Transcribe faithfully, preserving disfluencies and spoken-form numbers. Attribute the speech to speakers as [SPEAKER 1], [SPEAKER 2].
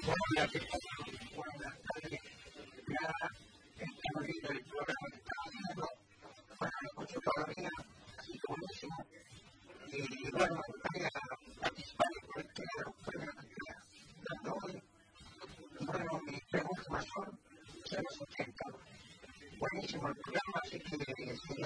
[SPEAKER 1] Hola, ¿qué tal? Buenas tardes. Ya estamos viendo el programa que está haciendo. Bueno, lo escucho todavía, así que buenísimo. Y bueno, me gustaría participar por este premio que está dando hoy. Y bueno, mi pregunta mayor, ¿qué nos intenta? Buenísimo el programa, así que